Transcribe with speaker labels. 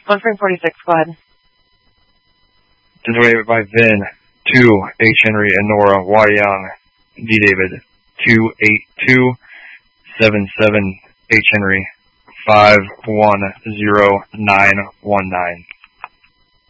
Speaker 1: One Spring 46, go ahead.
Speaker 2: Display by Vin, 2, H. Henry and Nora, Y. Young, D. David, 28277 H. Henry, 510919.